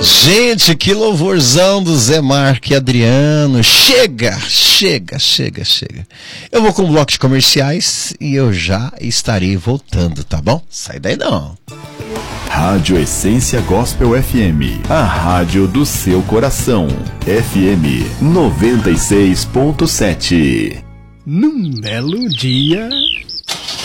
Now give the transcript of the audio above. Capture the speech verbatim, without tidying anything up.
Gente, que louvorzão do Zé Marco e Adriano. Chega, chega, chega, chega. Eu vou com um bloco de comerciais e eu já estarei voltando, tá bom? Sai daí não. Rádio Essência Gospel F M, a rádio do seu coração. F M noventa e seis ponto sete. Num belo dia,